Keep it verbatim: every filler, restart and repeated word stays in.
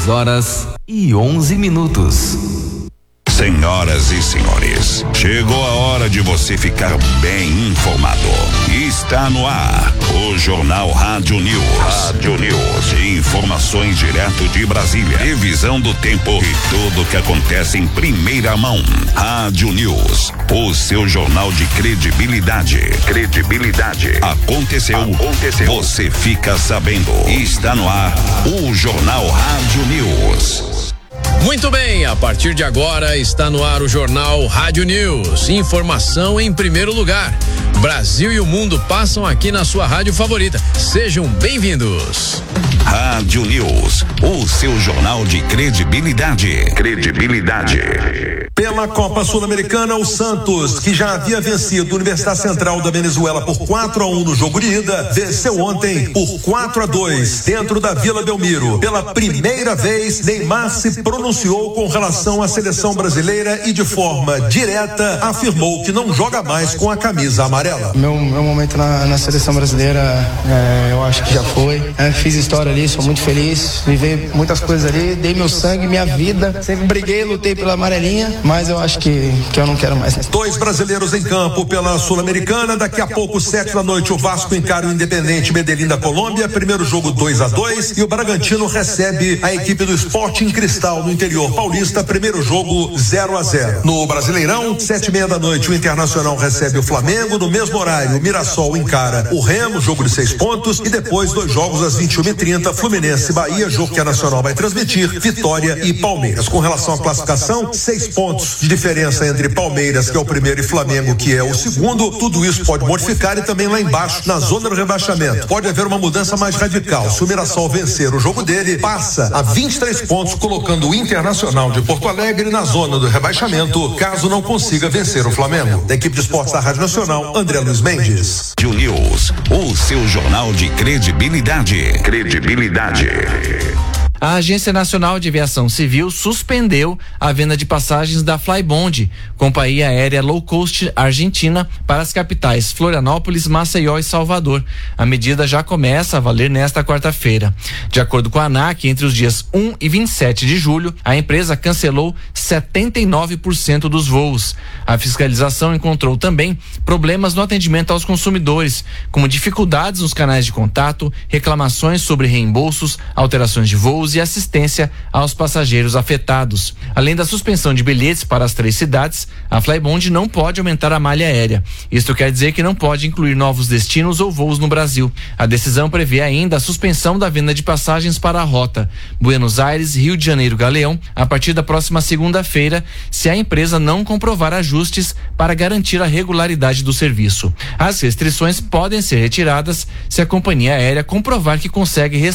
dez horas e onze minutos. Senhoras e senhores, chegou a hora de você ficar bem informado. Está no ar o Jornal Rádio News. Rádio News. Informações direto de Brasília. Previsão do tempo e tudo o que acontece em primeira mão. Rádio News. O seu jornal de credibilidade. Credibilidade. Aconteceu. Aconteceu. Você fica sabendo. Está no ar o Jornal Rádio News. Muito bem, a partir de agora está no ar o Jornal Rádio News. Informação em primeiro lugar. Brasil e o mundo passam aqui na sua rádio favorita. Sejam bem-vindos. Rádio News, o seu jornal de credibilidade. Credibilidade. Pela Copa Sul-Americana, o Santos, que já havia vencido a Universidade Central da Venezuela por quatro a um no jogo de ida, venceu ontem por quatro a dois dentro da Vila Belmiro. Pela primeira vez, Neymar se pronunciou com relação à seleção brasileira e de forma direta afirmou que não joga mais com a camisa amarela. Meu, meu momento na, na seleção brasileira, é, eu acho que já foi. É, fiz história ali, sou muito feliz, vivi muitas coisas ali, dei meu sangue, minha vida, sempre briguei, lutei pela amarelinha, mas eu acho que, que eu não quero mais. Dois brasileiros em campo pela Sul-Americana. Daqui a pouco, sete da noite, o Vasco encara o Independente Medellín da Colômbia. Primeiro jogo dois a dois. E o Bragantino recebe a equipe do Sporting Cristal no interior paulista. Primeiro jogo zero a zero. No Brasileirão, sete e meia da noite, o Internacional recebe o Flamengo. No mesmo horário, o Mirassol encara o Remo, jogo de seis pontos. E depois, dois jogos às vinte e uma e trinta, Fluminense e Bahia, jogo que a Nacional vai transmitir, Vitória e Palmeiras. Com relação à classificação, seis pontos de diferença entre Palmeiras, que é o primeiro, e Flamengo, que é o segundo. Tudo isso pode modificar e também lá embaixo, na zona do rebaixamento, pode haver uma mudança mais radical. Se o Mirassol vencer o jogo dele, passa a vinte e três pontos, colocando o Internacional de Porto Alegre na zona do rebaixamento, caso não consiga vencer o Flamengo. Da equipe de esportes da Rádio Nacional, André Luiz Mendes. Rádio News, o seu jornal de credibilidade. Credibilidade. A Agência Nacional de Aviação Civil suspendeu a venda de passagens da Flybond, companhia aérea low cost argentina, para as capitais Florianópolis, Maceió e Salvador. A medida já começa a valer nesta quarta-feira. De acordo com a ANAC, entre os dias um e vinte e sete de julho, a empresa cancelou setenta e nove por cento dos voos. A fiscalização encontrou também problemas no atendimento aos consumidores, como dificuldades nos canais de contato, reclamações sobre reembolsos, alterações de voos e assistência aos passageiros afetados. Além da suspensão de bilhetes para as três cidades, a Flybond não pode aumentar a malha aérea. Isto quer dizer que não pode incluir novos destinos ou voos no Brasil. A decisão prevê ainda a suspensão da venda de passagens para a rota Buenos Aires, Rio de Janeiro, Galeão, a partir da próxima segunda-feira, se a empresa não comprovar ajustes para garantir a regularidade do serviço. As restrições podem ser retiradas se a companhia aérea comprovar que consegue